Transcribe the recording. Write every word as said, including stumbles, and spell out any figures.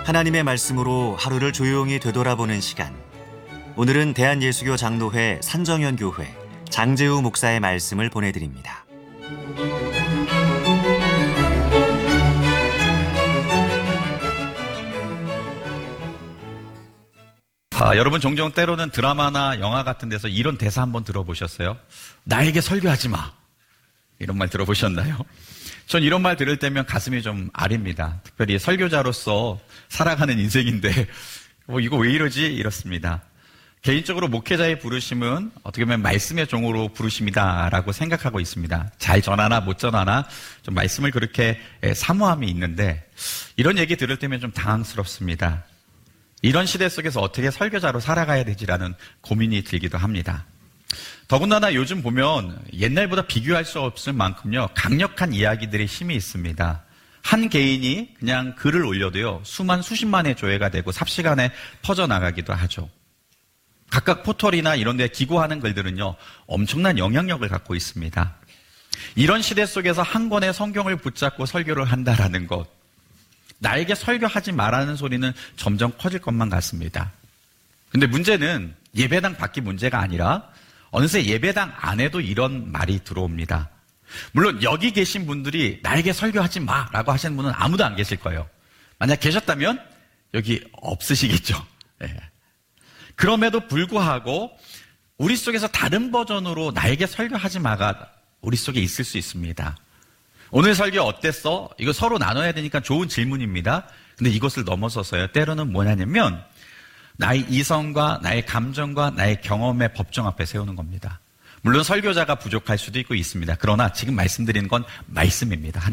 하나님의 말씀으로 하루를 조용히 되돌아보는 시간. 오늘은 대한예수교 장로회 산정연교회 장재우 목사의 말씀을 보내드립니다. 아, 여러분 종종 때로는 드라마나 영화 같은 데서 이런 대사 한번 들어보셨어요? 나에게 설교하지 마. 이런 말 들어보셨나요? 전 이런 말 들을 때면 가슴이 좀 아립니다. 특별히 설교자로서 살아가는 인생인데 뭐 이거 왜 이러지? 이렇습니다. 개인적으로 목회자의 부르심은 어떻게 보면 말씀의 종으로 부르심이다라고 생각하고 있습니다. 잘 전하나 못 전하나 좀 말씀을 그렇게 사모함이 있는데 이런 얘기 들을 때면 좀 당황스럽습니다. 이런 시대 속에서 어떻게 설교자로 살아가야 되지라는 고민이 들기도 합니다. 더군다나 요즘 보면 옛날보다 비교할 수 없을 만큼요 강력한 이야기들의 힘이 있습니다. 한 개인이 그냥 글을 올려도요 수만 수십만의 조회가 되고 삽시간에 퍼져나가기도 하죠. 각각 포털이나 이런 데 기고하는 글들은요 엄청난 영향력을 갖고 있습니다. 이런 시대 속에서 한 권의 성경을 붙잡고 설교를 한다라는 것, 나에게 설교하지 말라는 소리는 점점 커질 것만 같습니다. 근데 문제는 예배당 밖이 문제가 아니라 어느새 예배당 안에도 이런 말이 들어옵니다. 물론 여기 계신 분들이 나에게 설교하지 마라고 하시는 분은 아무도 안 계실 거예요. 만약 계셨다면 여기 없으시겠죠. 네. 그럼에도 불구하고 우리 속에서 다른 버전으로 나에게 설교하지 마가 우리 속에 있을 수 있습니다. 오늘 설교 어땠어? 이거 서로 나눠야 되니까 좋은 질문입니다. 근데 이것을 넘어서서요 때로는 뭐냐면 나의 이성과 나의 감정과 나의 경험의 법정 앞에 세우는 겁니다. 물론 설교자가 부족할 수도 있고 있습니다. 그러나 지금 말씀드리는 건 말씀입니다.